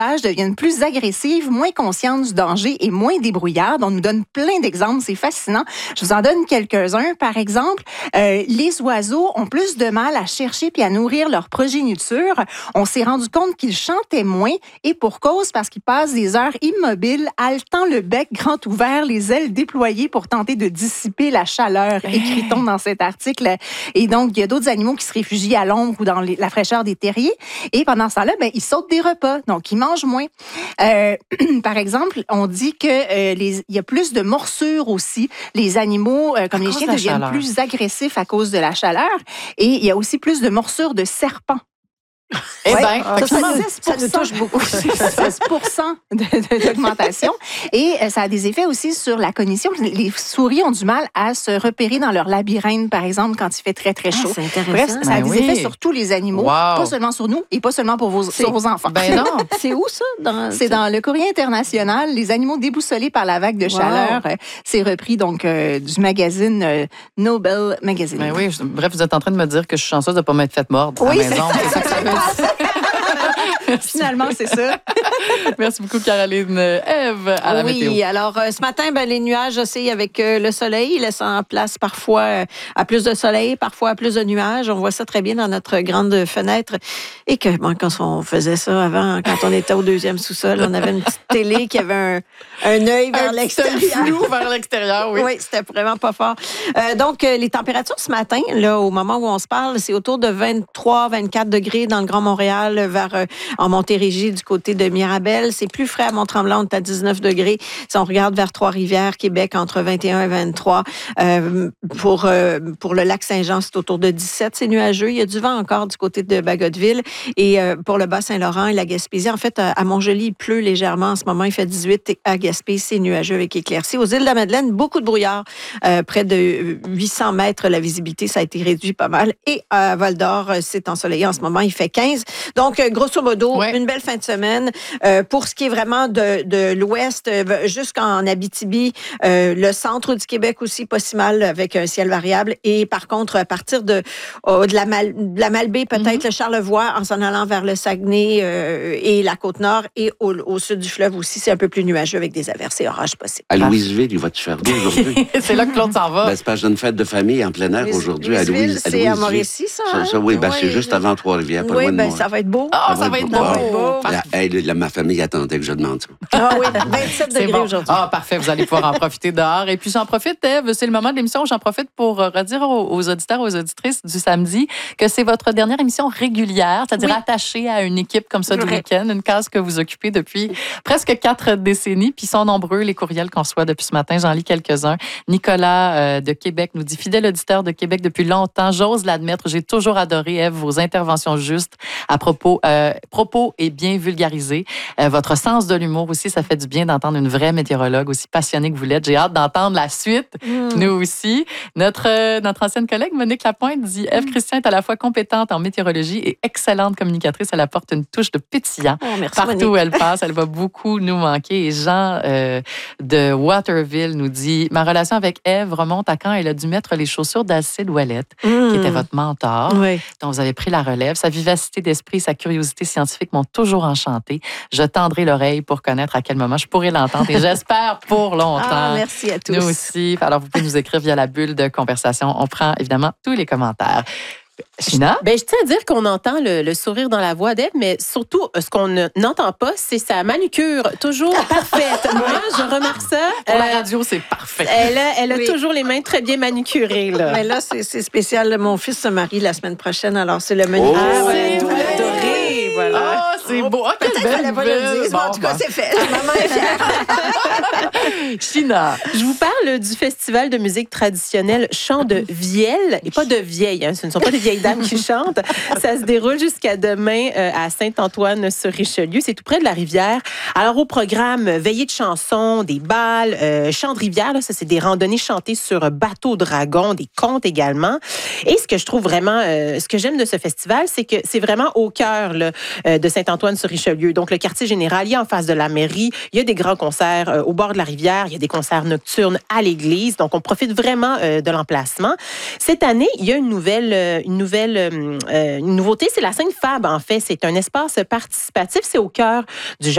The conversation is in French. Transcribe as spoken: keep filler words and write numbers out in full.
deviennent plus agressives, moins conscientes du danger et moins débrouillardes. On nous donne plein d'exemples, c'est fascinant. Je vous en donne quelques-uns. Par exemple, euh, les oiseaux ont plus de mal à chercher puis à nourrir leur progéniture. On s'est rendu compte qu'ils chantaient moins et pour cause parce qu'ils passent des heures immobiles, haletant le bec grand ouvert, les ailes déployées pour tenter de dissiper la chaleur, écrit-on dans cet article. Et donc, il y a d'autres animaux qui se réfugient à l'ombre ou dans les, la fraîcheur des terriers. Et pendant ce temps-là, ben, ils sautent des repas, donc ils mangent moins. Euh, par exemple, on dit que euh, les, il y a plus de morsures aussi. Les animaux, euh, comme à les chiens, deviennent chaleur. plus agressifs à cause de la chaleur. Et il y a aussi plus de morsures de serpents. Eh ouais, bien, ça, ça, ça nous touche beaucoup. seize pour cent de, de, d'augmentation. Et euh, ça a des effets aussi sur la cognition. Les souris ont du mal à se repérer dans leur labyrinthe, par exemple, quand il fait très, très chaud. Ah, c'est intéressant. Bref, ça a ben des oui. effets sur tous les animaux, wow. pas seulement sur nous et pas seulement pour vos, sur vos enfants. Ben non. C'est où ça? Dans... C'est dans le Courrier international, les animaux déboussolés par la vague de wow. chaleur. C'est repris donc euh, du magazine euh, Nobel Magazine. Ben oui, je, bref, vous êtes en train de me dire que je suis chanceuse de ne pas m'être faite mordre oui, à la maison. C'est ça, ça, ça Finalement, c'est ça. Merci beaucoup, Caroline. Ève, à la oui, météo. Oui, alors euh, ce matin, ben, les nuages oscillent avec euh, le soleil, laissant place parfois euh, à plus de soleil, parfooi à plus de nuages. On voit ça très bien dans notre grande fenêtre. Et que bon, quand on faisait ça avant, quand on était au deuxième sous-sol, on avait une petite télé qui avait un, un œil vers un l'extérieur. flou vers l'extérieur, oui. Oui, c'était vraiment pas fort. Euh, donc, euh, les températures ce matin, là, au moment où on se parle, c'est autour de vingt-trois à vingt-quatre degrés dans le Grand Montréal, vers euh, en Montérégie, du côté de Mirabel. C'est plus frais à Mont-Tremblant, on est à dix-neuf degrés. Si on regarde vers Trois-Rivières, Québec, entre vingt et un et vingt-trois. Euh, pour, euh, pour le lac Saint-Jean, c'est autour de dix-sept. C'est nuageux. Il y a du vent encore du côté de Bagotville. Et euh, pour le Bas-Saint-Laurent et la Gaspésie, en fait, à Montjoly, il pleut légèrement. En ce moment, il fait dix-huit. Et à Gaspé, c'est nuageux avec éclaircies. Aux îles de la Madeleine, beaucoup de brouillard. Euh, près de huit cents mètres, la visibilité, ça a été réduit pas mal. Et à Val-d'Or, c'est ensoleillé en ce moment. Il fait quinze. Donc, grosso modo, ouais. une belle fin de semaine. Euh, pour ce qui est vraiment de, de l'ouest jusqu'en Abitibi, euh, le centre du Québec aussi, pas si mal avec un ciel variable. Et par contre, à partir de, oh, de, la, Mal, de la Malbaie, peut-être mm-hmm. le Charlevoix, en s'en allant vers le Saguenay euh, et la Côte-Nord et au, au sud du fleuve aussi, c'est un peu plus nuageux avec des averses et orages possibles. À Louisville, il va-tu faire beau aujourd'hui? C'est là que Claude s'en va. Ben, c'est parce que j'ai une fête de famille en plein air Louis, aujourd'hui à Louisville. C'est à, Louisville. à Mauricie, ça? Hein? ça, ça oui, ben, oui, c'est juste avant Trois-Rivières, pas oui, loin de ben, moi. ça va être beau. Oh, ça, ça va être beau. Ça va être beau. La, hey, la, ma famille attendait que je demande ça. Ah oui, vingt-sept degrés bon. aujourd'hui. Ah, parfait, vous allez pouvoir en profiter dehors. Et puis, j'en profite, Ève, c'est le moment de l'émission où j'en profite pour redire aux, aux auditeurs, aux auditrices du samedi que c'est votre dernière émission régulière, c'est-à-dire oui. attachée à une équipe comme ça du vrai. week-end, une case que vous occupez depuis presque quatre décennies. Puis, ils sont nombreux, les courriels qu'on reçoit depuis ce matin. J'en lis quelques-uns. Nicolas euh, de Québec nous dit « Fidèle auditeur de Québec depuis longtemps, j'ose l'admettre, j'ai toujours adoré, Ève, vos interventions justes à propos, euh, propos et bien vulgarisés. Euh, votre sens de l'humour aussi, ça fait du bien d'entendre une vraie météorologue aussi passionnée que vous l'êtes. J'ai hâte d'entendre la suite, mm. nous aussi. Notre, euh, notre ancienne collègue, Monique Lapointe, dit « Ève Christian est à la fois compétente en météorologie et excellente communicatrice. Elle apporte une touche de pétillant oh, merci, partout Monique. où elle passe. Elle va beaucoup nous manquer. » Et Jean euh, de Waterville nous dit « Ma relation avec Ève remonte à quand elle a dû mettre les chaussures d'Alcide Ouellette, mm. qui était votre mentor, oui. dont vous avez pris la relève. Sa vivacité d'esprit et sa curiosité scientifique m'ont toujours enchantée. Je tendrai l'oreille pour connaître à quel moment je pourrai l'entendre et j'espère pour longtemps. Ah, merci à tous. Nous aussi. Alors, vous pouvez nous écrire via la bulle de conversation. On prend évidemment tous les commentaires. China? Ben, je tiens à dire qu'on entend le, le sourire dans la voix d'Ève, mais surtout, ce qu'on n'entend pas, c'est sa manucure, toujours parfaite. Moi, je remarque ça. Pour euh, la radio, c'est parfait. Elle a, elle a oui. toujours les mains très bien manucurées. Là. Mais là, c'est, c'est spécial. Mon fils se marie la semaine prochaine, alors c'est le menu. Oh, ah, ouais, tout doré, voilà. Ah, c'est beau. Ah, peut-être qu'il fallait pas le dire. Bon, en tout cas, c'est fait. Maman est fière. China. Je vous parle du festival de musique traditionnelle Chant de Vielle, et pas de vieilles. Hein, ce ne sont pas des vieilles dames qui chantent. Ça se déroule jusqu'à demain euh, à Saint-Antoine-sur-Richelieu. C'est tout près de la rivière. Alors, au programme, veillée de chansons, des bals, euh, chants de rivière. Là, ça, c'est des randonnées chantées sur bateau dragon, des contes également. Et ce que je trouve vraiment, euh, ce que j'aime de ce festival, c'est que c'est vraiment au cœur là, euh, de Saint-Antoine-sur-Richelieu. Donc, le quartier général, il y a en face de la mairie. Il y a des grands concerts euh, au bord de la rivière. Il y a des concerts nocturnes à l'église. Donc, on profite vraiment euh, de l'emplacement. Cette année, il y a une nouvelle, euh, une nouvelle, euh, une nouveauté. C'est la scène Fab, en fait. C'est un espace participatif. C'est au cœur du